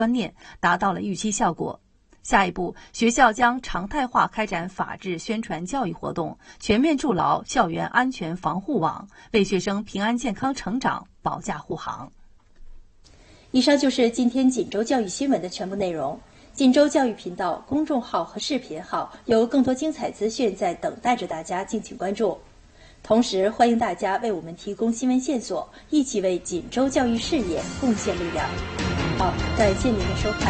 观念，达到了预期效果。下一步，学校将常态化开展法治宣传教育活动，全面筑牢校园安全防护网，为学生平安健康成长保驾护航。 以上就是今天锦州教育新闻的全部内容。锦州教育频道公众号和视频号有更多精彩资讯在等待着大家，敬请关注。同时，欢迎大家为我们提供新闻线索，一起为锦州教育事业贡献力量。好，感谢您的收看。